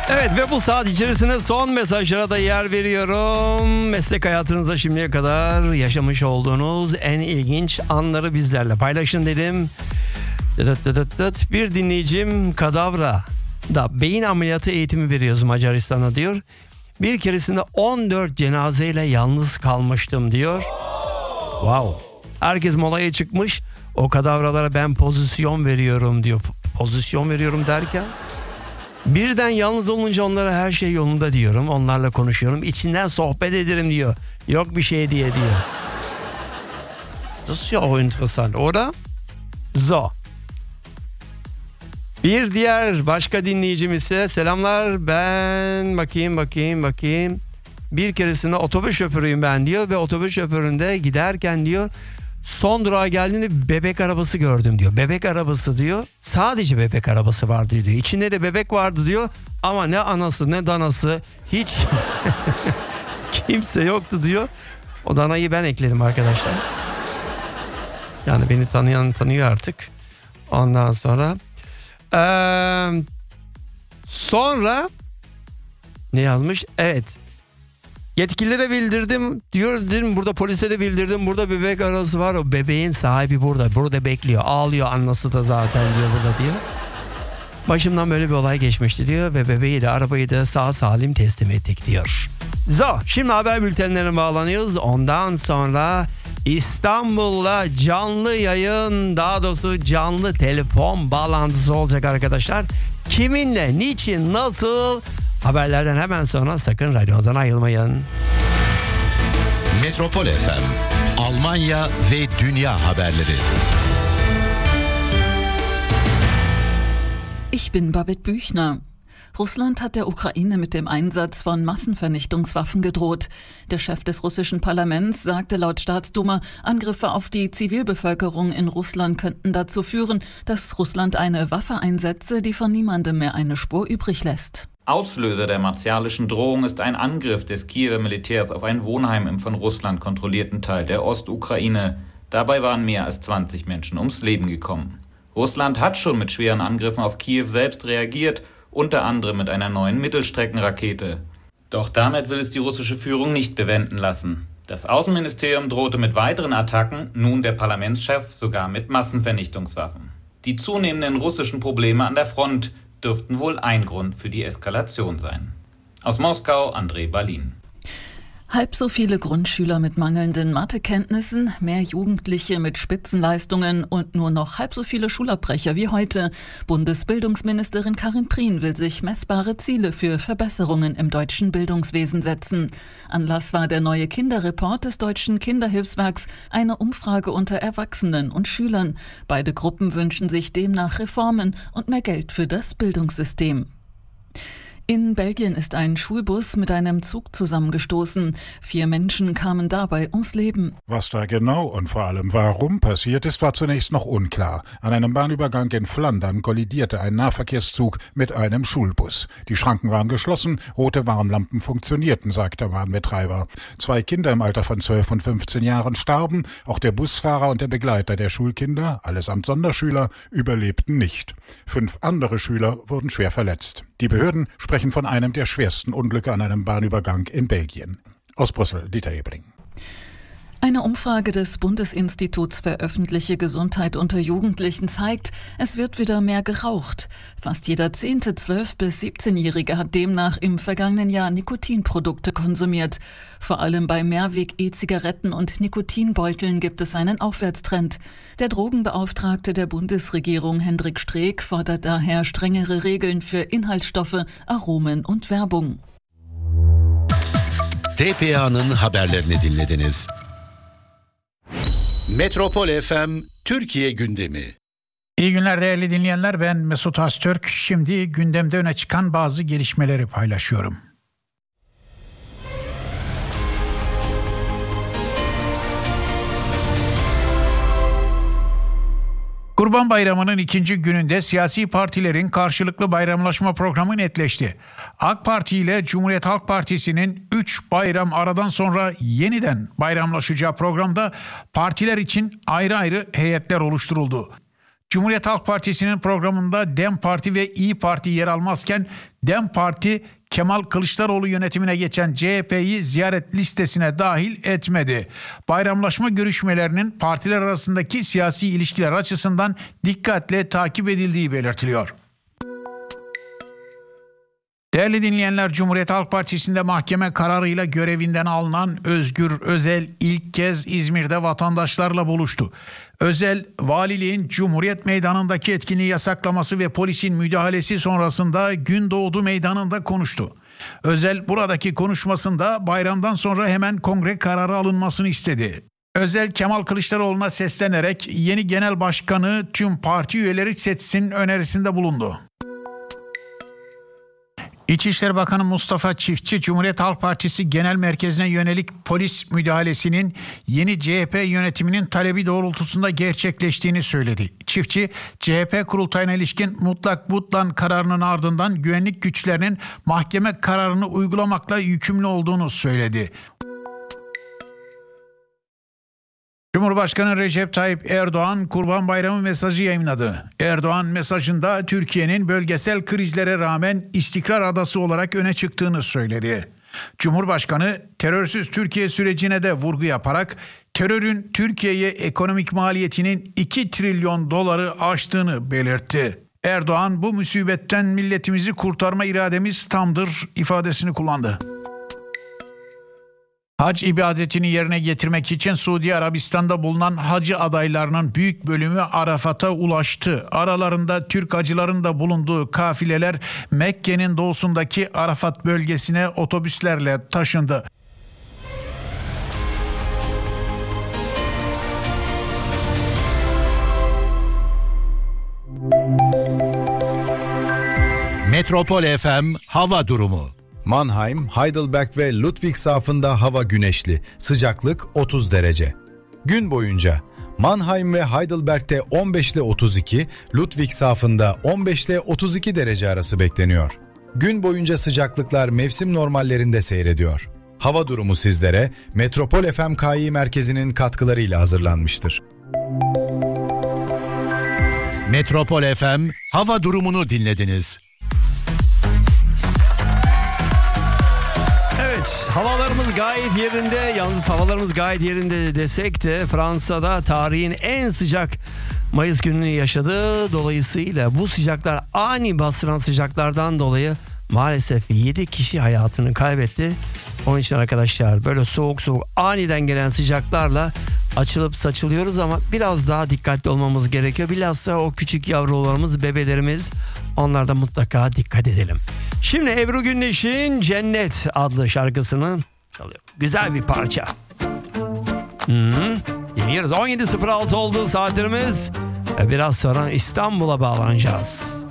Evet ve bu saat içerisinde son mesajlara da yer veriyorum. Meslek hayatınızda şimdiye kadar yaşamış olduğunuz en ilginç anları bizlerle paylaşın dedim. Bir dinleyicim Kadavra'da beyin ameliyatı eğitimi veriyoruz Macaristan'a diyor. Bir keresinde 14 cenazeyle yalnız kalmıştım diyor. Wow. Herkes molaya çıkmış. O kadavralara ben pozisyon veriyorum diyor. Pozisyon veriyorum derken birden yalnız olunca onlara her şey yolunda diyorum. Onlarla konuşuyorum. İçinden sohbet ederim diyor. Yok bir şey diyor. Das ist ja auch interessant, oder? So. Bir diğer başka dinleyicim ise selamlar ben bakayım. Bir keresinde otobüs şoförüyüm ben diyor ve otobüs şoföründe giderken diyor son durağa geldiğinde bebek arabası gördüm diyor. Bebek arabası diyor. Sadece bebek arabası vardı diyor. İçinde de bebek vardı diyor. Ama ne anası ne danası hiç kimse yoktu diyor. O danayı ben ekledim arkadaşlar. Yani beni tanıyan tanıyor artık. Ondan sonra sonra ne yazmış? Evet. Yetkililere bildirdim diyor, dedim burada polise de bildirdim, burada bebek arası var, o bebeğin sahibi burada bekliyor, ağlıyor, annesi da zaten diyor burada diyor. Başımdan böyle bir olay geçmişti diyor ve bebeği de arabayı da sağ salim teslim ettik diyor. Şimdi haber bültenlerine bağlanıyoruz. Ondan sonra İstanbul'da canlı yayın, daha doğrusu canlı telefon bağlantısı olacak arkadaşlar. Kiminle, niçin, nasıl? Haberlerden hemen sonra sakın radyonuzdan ayrılmayın. Metropol FM, Almanya ve dünya haberleri. Ich bin Babette Büchner. Russland hat der Ukraine mit dem Einsatz von Massenvernichtungswaffen gedroht. Der Chef des russischen Parlaments sagte laut Staatsduma, Angriffe auf die Zivilbevölkerung in Russland könnten dazu führen, dass Russland eine Waffe einsetze, die von niemandem mehr eine Spur übrig lässt. Auslöser der martialischen Drohung ist ein Angriff des Kiewer Militärs auf ein Wohnheim im von Russland kontrollierten Teil der Ostukraine. Dabei waren mehr als 20 Menschen ums Leben gekommen. Russland hat schon mit schweren Angriffen auf Kiew selbst reagiert, unter anderem mit einer neuen Mittelstreckenrakete. Doch damit will es die russische Führung nicht bewenden lassen. Das Außenministerium drohte mit weiteren Attacken, nun der Parlamentschef sogar mit Massenvernichtungswaffen. Die zunehmenden russischen Probleme an der Front dürften wohl ein Grund für die Eskalation sein. Aus Moskau, André Balin. Halb so viele Grundschüler mit mangelnden Mathekenntnissen, mehr Jugendliche mit Spitzenleistungen und nur noch halb so viele Schulabbrecher wie heute. Bundesbildungsministerin Karin Prien will sich messbare Ziele für Verbesserungen im deutschen Bildungswesen setzen. Anlass war der neue Kinderreport des Deutschen Kinderhilfswerks, eine Umfrage unter Erwachsenen und Schülern. Beide Gruppen wünschen sich demnach Reformen und mehr Geld für das Bildungssystem. In Belgien ist ein Schulbus mit einem Zug zusammengestoßen. 4 Menschen kamen dabei ums Leben. Was da genau und vor allem warum passiert ist, war zunächst noch unklar. An einem Bahnübergang in Flandern kollidierte ein Nahverkehrszug mit einem Schulbus. Die Schranken waren geschlossen, rote Warnlampen funktionierten, sagt der Bahnbetreiber. 2 Kinder im Alter von 12 und 15 Jahren starben. Auch der Busfahrer und der Begleiter der Schulkinder, allesamt Sonderschüler, überlebten nicht. 5 andere Schüler wurden schwer verletzt. Die Behörden sprechen von einem der schwersten Unglücke an einem Bahnübergang in Belgien. Aus Brüssel, Dieter Ebling. Eine Umfrage des Bundesinstituts für öffentliche Gesundheit unter Jugendlichen zeigt, es wird wieder mehr geraucht. Fast jeder 10. 12- bis 17-Jährige hat demnach im vergangenen Jahr Nikotinprodukte konsumiert. Vor allem bei Mehrweg-E-Zigaretten und Nikotinbeuteln gibt es einen Aufwärtstrend. Der Drogenbeauftragte der Bundesregierung Hendrik Streeck fordert daher strengere Regeln für Inhaltsstoffe, Aromen und Werbung. TPA'nın haberlerini dinlediniz. Metropol FM Türkiye gündemi. İyi günler değerli dinleyenler, ben Mesut Öztürk. Şimdi gündemde öne çıkan bazı gelişmeleri paylaşıyorum. Kurban Bayramı'nın ikinci gününde siyasi partilerin karşılıklı bayramlaşma programı netleşti. AK Parti ile Cumhuriyet Halk Partisi'nin 3 bayram aradan sonra yeniden bayramlaşacağı programda partiler için ayrı ayrı heyetler oluşturuldu. Cumhuriyet Halk Partisi'nin programında DEM Parti ve İyi Parti yer almazken DEM Parti Kemal Kılıçdaroğlu yönetimine geçen CHP'yi ziyaret listesine dahil etmedi. Bayramlaşma görüşmelerinin partiler arasındaki siyasi ilişkiler açısından dikkatle takip edildiği belirtiliyor. Değerli dinleyenler, Cumhuriyet Halk Partisi'nde mahkeme kararıyla görevinden alınan Özgür Özel ilk kez İzmir'de vatandaşlarla buluştu. Özel, valiliğin Cumhuriyet Meydanı'ndaki etkinliği yasaklaması ve polisin müdahalesi sonrasında Gündoğdu Meydanı'nda konuştu. Özel, buradaki konuşmasında bayramdan sonra hemen kongre kararı alınmasını istedi. Özel, Kemal Kılıçdaroğlu'na seslenerek yeni genel başkanı tüm parti üyeleri seçsin önerisinde bulundu. İçişleri Bakanı Mustafa Çiftçi, Cumhuriyet Halk Partisi Genel Merkezi'ne yönelik polis müdahalesinin yeni CHP yönetiminin talebi doğrultusunda gerçekleştiğini söyledi. Çiftçi, CHP kurultayına ilişkin mutlak butlan kararının ardından güvenlik güçlerinin mahkeme kararını uygulamakla yükümlü olduğunu söyledi. Cumhurbaşkanı Recep Tayyip Erdoğan Kurban Bayramı mesajı yayınladı. Erdoğan mesajında Türkiye'nin bölgesel krizlere rağmen istikrar adası olarak öne çıktığını söyledi. Cumhurbaşkanı terörsüz Türkiye sürecine de vurgu yaparak terörün Türkiye'ye ekonomik maliyetinin 2 trilyon doları aştığını belirtti. Erdoğan bu musibetten milletimizi kurtarma irademiz tamdır ifadesini kullandı. Hac ibadetini yerine getirmek için Suudi Arabistan'da bulunan hacı adaylarının büyük bölümü Arafat'a ulaştı. Aralarında Türk hacıların da bulunduğu kafileler Mekke'nin doğusundaki Arafat bölgesine otobüslerle taşındı. Metropol FM hava durumu. Mannheim, Heidelberg ve Ludwigshafen'da hava güneşli, sıcaklık 30 derece. Gün boyunca Mannheim ve Heidelberg'de 15 ile 32, Ludwigshafen'da 15 ile 32 derece arası bekleniyor. Gün boyunca sıcaklıklar mevsim normallerinde seyrediyor. Hava durumu sizlere Metropol FM KI merkezinin katkılarıyla hazırlanmıştır. Metropol FM hava durumunu dinlediniz. Evet, havalarımız gayet yerinde. Yalnız havalarımız gayet yerinde desek de Fransa'da tarihin en sıcak Mayıs gününü yaşadı. Dolayısıyla bu sıcaklar, ani bastıran sıcaklardan dolayı maalesef 7 kişi hayatını kaybetti. Onun için arkadaşlar böyle soğuk aniden gelen sıcaklarla açılıp saçılıyoruz ama biraz daha dikkatli olmamız gerekiyor. Bilhassa o küçük yavrularımız, bebelerimiz, onlarda mutlaka dikkat edelim. Şimdi Ebru Gündeş'in Cennet adlı şarkısını çalıyor. Güzel bir parça. Dinliyoruz. 17.06 oldu saatlerimiz. Biraz sonra İstanbul'a bağlanacağız.